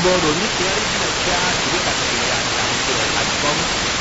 无论你今仔日这个车是要甲别人人做来谈讲，